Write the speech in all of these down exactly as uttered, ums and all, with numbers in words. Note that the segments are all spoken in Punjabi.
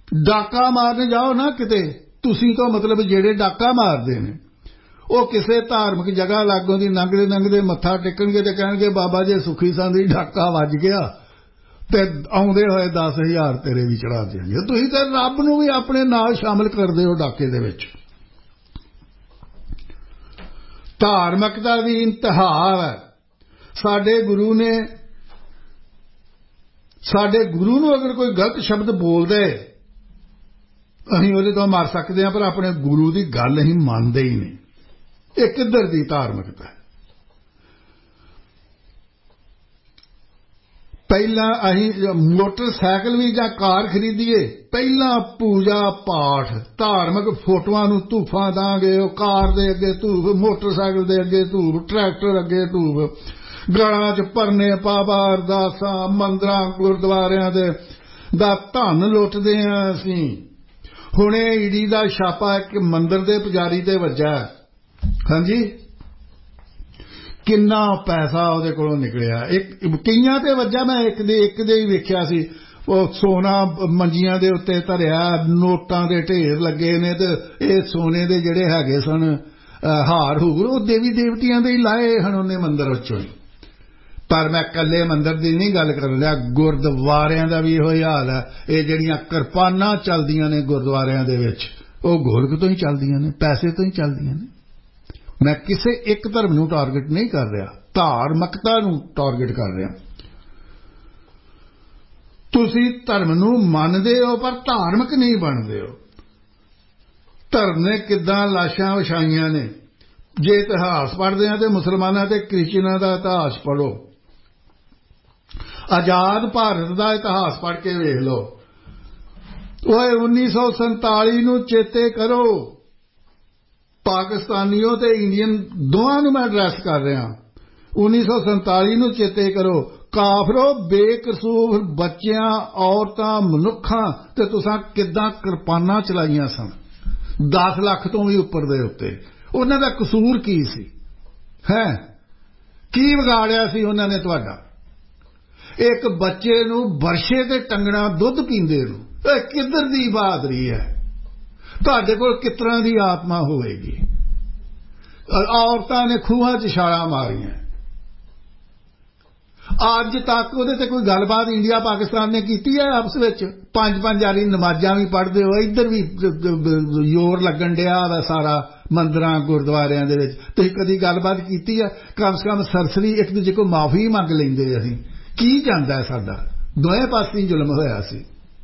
ਡਾਕਾ ਮਾਰਨ ਜਾਓ ਨਾ ਕਿਤੇ, ਤੁਸੀਂ ਤੋਂ ਮਤਲਬ ਜਿਹੜੇ ਡਾਕਾ ਮਾਰਦੇ ਨੇ ਉਹ ਕਿਸੇ ਧਾਰਮਿਕ ਜਗ੍ਹਾ ਲਾਗੋਂ ਦੀ ਲੰਘਦੇ ਲੰਘਦੇ ਮੱਥਾ ਟੇਕਣਗੇ ਤੇ ਕਹਿਣਗੇ ਬਾਬਾ ਜੀ ਸੁਖੀ ਸੰਦੀ ਡਾਕਾ ਵੱਜ ਗਿਆ ਤੇ ਆਉਂਦੇ ਹੋਏ ਦਸ ਹਜ਼ਾਰ ਤੇਰੇ ਵੀ ਚੜਾ ਦੇਣਗੇ। ਤੁਸੀਂ ਤਾਂ ਰੱਬ ਨੂੰ ਵੀ ਆਪਣੇ ਨਾਲ ਸ਼ਾਮਲ ਕਰਦੇ ਹੋ ਡਾਕੇ ਦੇ ਵਿੱਚ। ਧਾਰਮਿਕਤਾ ਦੀ ਇੰਤਹਾ ਹੈ। ਸਾਡੇ ਗੁਰੂ ਨੇ, ਸਾਡੇ ਗੁਰੂ ਨੂੰ ਅਗਰ ਕੋਈ ਗਲਤ ਸ਼ਬਦ ਬੋਲਦਾ ਅਸੀਂ ਉਹਦੇ ਤੋਂ ਮਰ ਸਕਦੇ ਹਾਂ, ਪਰ ਆਪਣੇ ਗੁਰੂ ਦੀ ਗੱਲ ਅਸੀਂ ਮੰਨਦੇ ਹੀ ਨਹੀਂ। ਇਹ ਕਿੱਧਰ ਦੀ ਧਾਰਮਿਕਤਾ ਹੈ? ਪਹਿਲਾਂ ਅਸੀਂ ਮੋਟਰਸਾਈਕਲ ਵੀ ਜਾਂ ਕਾਰ ਖਰੀਦੀਏ, ਪਹਿਲਾਂ ਪੂਜਾ ਪਾਠ, ਧਾਰਮਿਕ ਫੋਟੋਆਂ ਨੂੰ ਧੂਫਾਂ ਦਾਂਗੇ, ਉਹ ਕਾਰ ਦੇ ਅੱਗੇ ਧੂਫ, ਮੋਟਰਸਾਈਕਲ ਦੇ ਅੱਗੇ ਧੂਫ, ਟਰੈਕਟਰ ਅੱਗੇ ਧੂਫ, ਗਲਾਂ 'ਚ ਭਰਨੇ ਪਾਪਾ ਅਰਦਾਸਾਂ, ਮੰਦਰਾਂ ਗੁਰਦੁਆਰਿਆਂ ਦੇ ਦਾ ਧਨ ਲੁੱਟਦੇ ਹਾਂ ਅਸੀਂ। ਹੁਣੇ ਈਡੀ ਦਾ ਛਾਪਾ ਇੱਕ ਮੰਦਿਰ ਦੇ ਪੁਜਾਰੀ ਤੇ ਵੱਜਾ, ਹਾਂਜੀ, ਕਿੰਨਾ ਪੈਸਾ ਉਹਦੇ ਕੋਲੋਂ ਨਿਕਲਿਆ। ਇੱਕ ਕਈਆਂ ਤੇ ਵੱਜਾ, ਮੈਂ ਇੱਕ ਦੇ ਇੱਕ ਦੇ ਹੀ ਵੇਖਿਆ ਸੀ, ਉਹ ਸੋਨਾ ਮੰਜੀਆਂ ਦੇ ਉੱਤੇ ਧਰਿਆ, ਨੋਟਾਂ ਦੇ ਢੇਰ ਲੱਗੇ ਨੇ ਤੇ ਇਹ ਸੋਨੇ ਦੇ ਜਿਹੜੇ ਹੈਗੇ ਸਨ ਹਾਰ ਹੂਰ ਉਹ ਦੇਵੀ ਦੇਵਤਿਆਂ ਦੇ ਹੀ ਲਾਏ ਹਨ ਉਹਨੇ ਮੰਦਿਰ ਵਿੱਚੋਂ ਹੀ। ਪਰ ਮੈਂ ਇਕੱਲੇ ਮੰਦਿਰ ਦੀ ਨਹੀਂ ਗੱਲ ਕਰ ਰਿਹਾ, ਗੁਰਦੁਆਰਿਆਂ ਦਾ ਵੀ ਇਹੋ ਹੀ ਹਾਲ ਹੈ। ਇਹ ਜਿਹੜੀਆਂ ਕਿਰਪਾਨਾਂ ਚੱਲਦੀਆਂ ਨੇ ਗੁਰਦੁਆਰਿਆਂ ਦੇ ਵਿੱਚ ਉਹ ਗੋਲਕ ਤੋਂ ਹੀ ਚੱਲਦੀਆਂ ਨੇ, ਪੈਸੇ ਤੋਂ ਹੀ ਚੱਲਦੀਆਂ ਨੇ। ਮੈਂ ਕਿਸੇ ਇੱਕ ਧਰਮ ਨੂੰ ਟਾਰਗੇਟ ਨਹੀਂ ਕਰ ਰਿਹਾ, ਧਾਰਮਿਕਤਾ ਨੂੰ ਟਾਰਗੇਟ ਕਰ ਰਿਹਾ। ਤੁਸੀਂ ਧਰਮ ਨੂੰ ਮੰਨਦੇ ਹੋ ਪਰ ਧਾਰਮਿਕ ਨਹੀਂ ਬਣਦੇ ਹੋ। ਧਰਮ ਨੇ ਕਿੱਦਾਂ ਲਾਸ਼ਾਂ ਵਿਛਾਈਆਂ ਨੇ। ਜੇ ਇਤਿਹਾਸ ਪੜ੍ਹਦੇ ਹਾਂ ਤੇ ਮੁਸਲਮਾਨਾਂ ਤੇ ਕ੍ਰਿਸਚਨਾਂ ਦਾ ਇਤਿਹਾਸ ਪੜ੍ਹੋ, ਆਜ਼ਾਦ ਭਾਰਤ ਦਾ ਇਤਿਹਾਸ ਪੜ੍ਹ ਕੇ ਵੇਖ ਲਓ। ਓਏ ਉੱਨੀ ਸੌ ਸੰਤਾਲੀ ਨੂੰ ਚੇਤੇ ਕਰੋ। ਪਾਕਿਸਤਾਨੀਓ ਤੇ ਇੰਡੀਅਨ ਦੋਵਾਂ ਨੂੰ ਮੈਂ ਐਡਰੈਸ ਕਰ ਰਿਹਾ। ਉੱਨੀ ਸੌ ਸੰਤਾਲੀ ਨੂੰ ਚੇਤੇ ਕਰੋ। ਕਾਫਰੋ, ਬੇਕਸੂਰ ਬੱਚਿਆਂ, ਔਰਤਾਂ, ਮਨੁੱਖਾਂ ਤੇ ਤੁਸੀਂ ਕਿੱਦਾਂ ਕਿਰਪਾਨਾਂ ਚਲਾਈਆਂ ਸਨ ਦਸ ਲੱਖ ਤੋਂ ਵੀ ਉੱਪਰ ਦੇ ਉੱਤੇ। ਉਹਨਾਂ ਦਾ ਕਸੂਰ ਕੀ ਸੀ? ਹੈ ਕੀ ਵਿਗਾੜਿਆ ਸੀ ਉਹਨਾਂ ਨੇ ਤੁਹਾਡਾ? ਇੱਕ ਬੱਚੇ ਨੂੰ ਵਰਸ਼ੇ ਤੇ ਟੰਗਣਾ ਦੁੱਧ ਪੀਂਦੇ ਨੂੰ, ਇਹ ਕਿੱਧਰ ਦੀ ਬਹਾਦਰੀ ਹੈ? ਤੁਹਾਡੇ ਕੋਲ ਕਿਸ ਤਰ੍ਹਾਂ ਦੀ ਆਤਮਾ ਹੋਵੇਗੀ? ਔਰਤਾਂ ਨੇ ਖੂਹਾਂ 'ਚ ਛਾਲਾਂ ਮਾਰੀਆਂ। ਅੱਜ ਤੱਕ ਉਹਦੇ ਤੇ ਕੋਈ ਗੱਲਬਾਤ ਇੰਡੀਆ ਪਾਕਿਸਤਾਨ ਨੇ ਕੀਤੀ ਹੈ ਆਪਸ ਵਿੱਚ? ਪੰਜ ਪੰਜ ਵਾਰੀ ਨਮਾਜ਼ਾਂ ਵੀ ਪੜ੍ਹਦੇ ਹੋ, ਇੱਧਰ ਵੀ ਜ਼ੋਰ ਲੱਗਣ ਡਿਆ ਵਾ ਸਾਰਾ ਮੰਦਰਾਂ ਗੁਰਦੁਆਰਿਆਂ ਦੇ ਵਿੱਚ। ਤੁਸੀਂ ਕਦੀ ਗੱਲਬਾਤ ਕੀਤੀ ਹੈ? ਕਮ ਸੇ ਕਮ ਸਰਸਰੀ ਇੱਕ ਦੂਜੇ ਕੋਲ ਮਾਫੀ ਮੰਗ ਲੈਂਦੇ। ਅਸੀਂ ਕੀ ਜਾਂਦਾ ਸਾਡਾ? ਦੋਵੇਂ ਪਾਸੇ ਜ਼ੁਲਮ ਹੋਇਆ ਸੀ।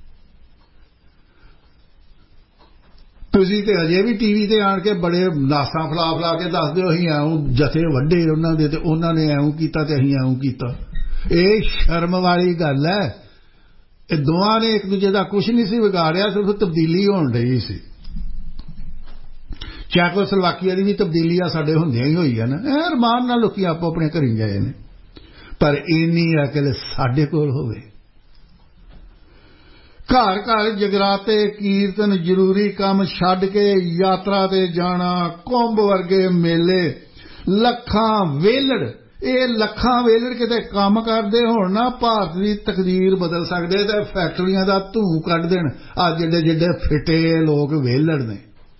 ਤੁਸੀਂ ਤੇ ਅਜੇ ਵੀ ਟੀਵੀ ਤੇ ਆਣ ਕੇ ਬੜੇ ਨਾਸਾਂ ਫਲਾ ਫਲਾ ਕੇ ਦੱਸਦੇ ਹੋ ਅਸੀਂ ਐਉਂ ਜਥੇ ਵੱਡੇ ਉਹਨਾਂ ਦੇ ਤੇ ਉਹਨਾਂ ਨੇ ਐਉਂ ਕੀਤਾ ਤੇ ਅਸੀਂ ਐਉਂ ਕੀਤਾ। ਇਹ ਸ਼ਰਮ ਵਾਲੀ ਗੱਲ ਹੈ। ਇਹ ਦੋਵਾਂ ਨੇ ਇੱਕ ਦੂਜੇ ਦਾ ਕੁਛ ਨਹੀਂ ਸੀ ਵਿਗਾੜਿਆ, ਸਿਰਫ ਤਬਦੀਲੀ ਹੋਣ ਰਹੀ ਸੀ। ਚੈਕੋਸਲੋਵਾਕੀਆ ਦੀ ਵੀ ਤਬਦੀਲੀ ਆ ਸਾਡੇ ਹੁੰਦਿਆਂ ਹੀ ਹੋਈ ਹੈ ਨਾ। ਇਹ ਅਰਮਾਨ ਨਾਲ ਲੋਕੀ ਆਪੋ ਆਪਣੇ ਘਰੀਂ ਗਏ ਨੇ। ਪਰ ਇੰਨੀ ਅਕਲ ਸਾਡੇ ਕੋਲ ਹੋਵੇ। ਘਰ ਘਰ ਜਗਰਾਤੇ ਕੀਰਤਨ ਜ਼ਰੂਰੀ ਕੰਮ ਛੱਡ ਕੇ ਯਾਤਰਾ ਤੇ ਜਾਣਾ, ਕੁੰਭ ਵਰਗੇ ਮੇਲੇ, ਲੱਖਾਂ ਵੇਲੜ। ਇਹ ਲੱਖਾਂ ਵੇਲੜ ਕਿਤੇ ਕੰਮ ਕਰਦੇ ਹੋਣ ਨਾ, ਭਾਰਤ ਦੀ ਤਕਦੀਰ ਬਦਲ ਸਕਦੇ ਤੇ ਫੈਕਟਰੀਆਂ ਦਾ ਧੂੰ ਕੱਢ ਦੇਣ। ਆ ਜਿਹੜੇ ਜਿਹੜੇ ਫਿੱਟੇ ਲੋਕ ਵੇਲੜ ਨੇ,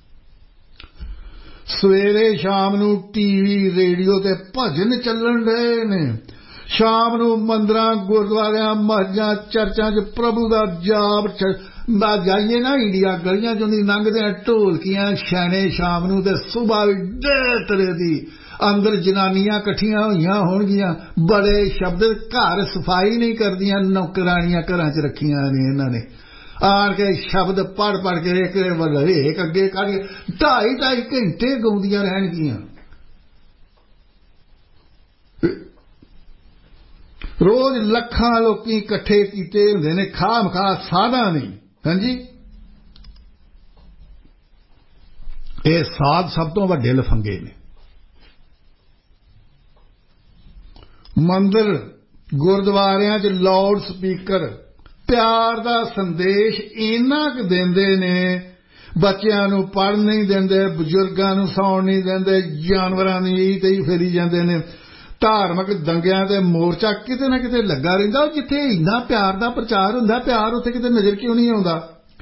ਸਵੇਰੇ ਸ਼ਾਮ ਨੂੰ ਟੀਵੀ ਰੇਡੀਓ ਤੇ ਭਜਨ ਚੱਲਣ ਰਹੇ ਨੇ। ਸ਼ਾਮ ਨੂੰ ਮੰਦਰਾਂ ਗੁਰਦੁਆਰਿਆਂ ਮਸਜਿਦਾਂ ਚਰਚਾਂ 'ਚ ਪ੍ਰਭੂ ਦਾ ਜਾਪ ਜਾਈਏ ਨਾ। ਇੰਡੀਆ ਗਲੀਆਂ 'ਚੋਂ ਦੀ ਲੰਘਦੇ ਆ ਢੋਲਕੀਆਂ ਛੈਣੇ ਸ਼ਾਮ ਨੂੰ, ਤੇ ਸੁਬਾਹ ਡੇ ਤਰ੍ਹਾਂ ਦੀ ਅੰਦਰ ਜਨਾਨੀਆਂ ਇਕੱਠੀਆਂ ਹੋਈਆਂ ਹੋਣਗੀਆਂ, ਬੜੇ ਸ਼ਬਦ। ਘਰ ਸਫਾਈ ਨਹੀਂ ਕਰਦੀਆਂ, ਨੌਕਰਾਣੀਆਂ ਘਰਾਂ 'ਚ ਰੱਖੀਆਂ ਨੇ ਇਹਨਾਂ ਨੇ। ਆਣ ਕੇ ਸ਼ਬਦ ਪੜ੍ਹ ਪੜ੍ਹ ਕੇ ਇੱਕ ਹਰੇਕ ਅੱਗੇ ਕੱਢ ਕੇ ਢਾਈ ਢਾਈ ਘੰਟੇ ਗਾਉਂਦੀਆਂ ਰਹਿਣਗੀਆਂ। ਰੋਜ਼ ਲੱਖਾਂ ਲੋਕੀ ਇਕੱਠੇ ਕੀਤੇ ਹੁੰਦੇ ਨੇ, ਖਾਹ ਮਖਾਹ ਸਾਧਾਂ ਨਹੀਂ। ਹਾਂਜੀ, ਇਹ ਸਾਧ ਸਭ ਤੋਂ ਵੱਡੇ ਲਫੰਗੇ ਨੇ। ਮੰਦਿਰ ਗੁਰਦੁਆਰਿਆਂ 'ਚ ਲਾਊਡ ਸਪੀਕਰ ਪਿਆਰ ਦਾ ਸੰਦੇਸ਼ ਇੰਨਾ ਕੁ ਦਿੰਦੇ ਨੇ, ਬੱਚਿਆਂ ਨੂੰ ਪੜ੍ਹਨ ਨਹੀਂ ਦਿੰਦੇ, ਬਜ਼ੁਰਗਾਂ ਨੂੰ ਸੌਣ ਨਹੀਂ ਦਿੰਦੇ, ਜਾਨਵਰਾਂ ਦੀ ਤੇ ਹੀ ਫੇਰੀ ਜਾਂਦੇ ਨੇ। ਧਾਰਮਿਕ ਦੰਗਿਆਂ ਤੇ ਮੋਰਚਾ ਕਿਤੇ ਨਾ ਕਿਤੇ ਲੱਗਾ ਰਹਿੰਦਾ। ਜਿੱਥੇ ਇੰਨਾ ਪਿਆਰ ਦਾ ਪ੍ਰਚਾਰ ਹੁੰਦਾ, ਪਿਆਰ ਉੱਥੇ ਕਿਤੇ ਨਜ਼ਰ ਕਿਉਂ ਨਹੀਂ ਆਉਂਦਾ?